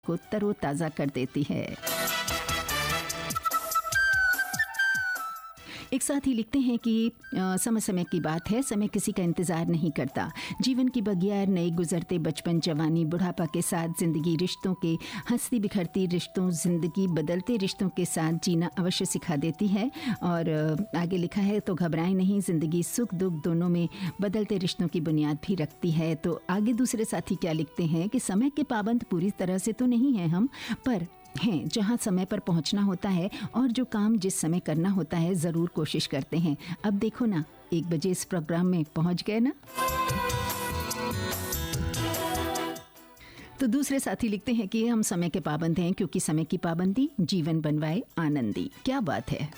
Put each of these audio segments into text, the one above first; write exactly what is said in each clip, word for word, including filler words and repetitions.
को तरोताज़ा कर देती है। एक साथ ही लिखते हैं कि आ, समय समय की बात है, समय किसी का इंतज़ार नहीं करता। जीवन की बगियार नए गुजरते बचपन, जवानी, बुढ़ापा के साथ ज़िंदगी रिश्तों के हंसती बिखरती रिश्तों, ज़िंदगी बदलते रिश्तों के साथ जीना अवश्य सिखा देती है। और आ, आगे लिखा है, तो घबराएं नहीं, ज़िंदगी सुख दुख दोनों में बदलते रिश्तों की बुनियाद भी रखती है। तो आगे दूसरे साथी क्या लिखते हैं कि समय के पाबंद पूरी तरह से तो नहीं हैं हम, पर हैं जहां समय पर पहुंचना होता है और जो काम जिस समय करना होता है ज़रूर कोशिश करते हैं। अब देखो ना, एक बजे इस प्रोग्राम में पहुंच गए ना। तो दूसरे साथी लिखते हैं कि हम समय के पाबंद हैं क्योंकि समय की पाबंदी जीवन बनवाए आनंदी। क्या बात है।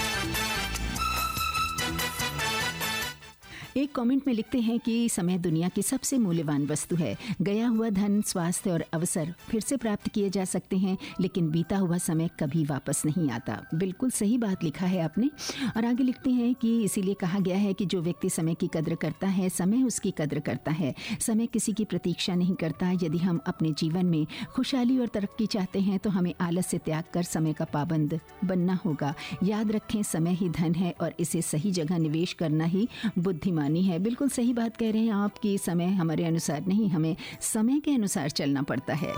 एक कमेंट में लिखते हैं कि समय दुनिया की सबसे मूल्यवान वस्तु है। गया हुआ धन, स्वास्थ्य और अवसर फिर से प्राप्त किए जा सकते हैं, लेकिन बीता हुआ समय कभी वापस नहीं आता। बिल्कुल सही बात लिखा है आपने। और आगे लिखते हैं कि इसीलिए कहा गया है कि जो व्यक्ति समय की कद्र करता है, समय उसकी कद्र करता है। समय किसी की प्रतीक्षा नहीं करता। यदि हम अपने जीवन में खुशहाली और तरक्की चाहते हैं तो हमें आलस से त्याग कर समय का पाबंद बनना होगा। याद रखें, समय ही धन है और इसे सही जगह निवेश करना ही बुद्धिमानी है। बिल्कुल सही बात कह रहे हैं आप कि समय हमारे अनुसार नहीं, हमें समय के अनुसार चलना पड़ता है।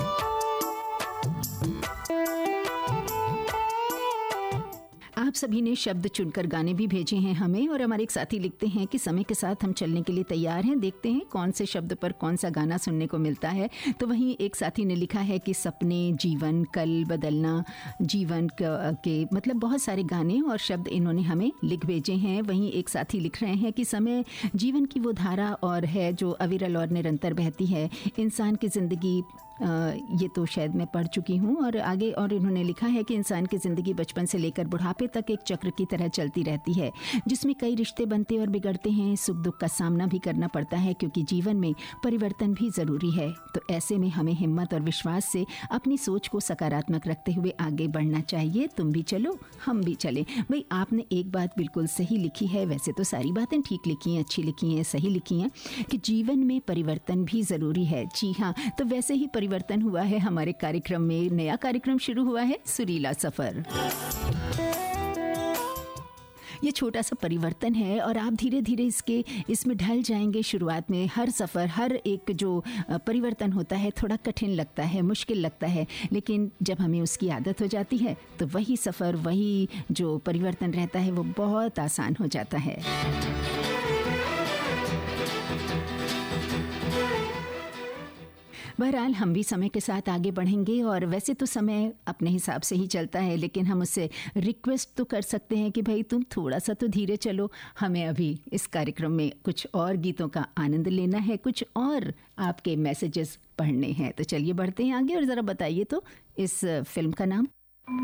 आप सभी ने शब्द चुनकर गाने भी भेजे हैं हमें, और हमारे एक साथी लिखते हैं कि समय के साथ हम चलने के लिए तैयार हैं। देखते हैं कौन से शब्द पर कौन सा गाना सुनने को मिलता है। तो वहीं एक साथी ने लिखा है कि सपने, जीवन, कल बदलना, जीवन के मतलब बहुत सारे गाने और शब्द इन्होंने हमें लिख भेजे हैं। वहीं एक साथी लिख रहे हैं कि समय जीवन की वो धारा और है जो अविरल और निरंतर बहती है। इंसान की ज़िंदगी, ये तो शायद मैं पढ़ चुकी हूँ। और आगे और इन्होंने लिखा है कि इंसान की ज़िंदगी बचपन से लेकर बुढ़ापे तक एक चक्र की तरह चलती रहती है, जिसमें कई रिश्ते बनते और बिगड़ते हैं। सुख दुख का सामना भी करना पड़ता है क्योंकि जीवन में परिवर्तन भी ज़रूरी है। तो ऐसे में हमें हिम्मत और विश्वास से अपनी सोच को सकारात्मक रखते हुए आगे बढ़ना चाहिए। तुम भी चलो, हम भी चलें। भाई, आपने एक बात बिल्कुल सही लिखी है। वैसे तो सारी बातें ठीक लिखी हैं, अच्छी लिखी हैं, सही लिखी हैं कि जीवन में परिवर्तन भी ज़रूरी है। जी हाँ, तो वैसे ही परिवर्तन हुआ है हमारे कार्यक्रम में। नया कार्यक्रम शुरू हुआ है, सुरीला सफ़र। ये छोटा सा परिवर्तन है और आप धीरे धीरे इसके इसमें ढल जाएंगे। शुरुआत में हर सफ़र, हर एक जो परिवर्तन होता है थोड़ा कठिन लगता है, मुश्किल लगता है, लेकिन जब हमें उसकी आदत हो जाती है तो वही सफ़र, वही जो परिवर्तन रहता है वो बहुत आसान हो जाता है। बहरहाल हम भी समय के साथ आगे बढ़ेंगे। और वैसे तो समय अपने हिसाब से ही चलता है, लेकिन हम उससे रिक्वेस्ट तो कर सकते हैं कि भाई तुम थोड़ा सा तो धीरे चलो। हमें अभी इस कार्यक्रम में कुछ और गीतों का आनंद लेना है, कुछ और आपके मैसेजेस पढ़ने हैं। तो चलिए बढ़ते हैं आगे और ज़रा बताइए तो इस फिल्म का नाम।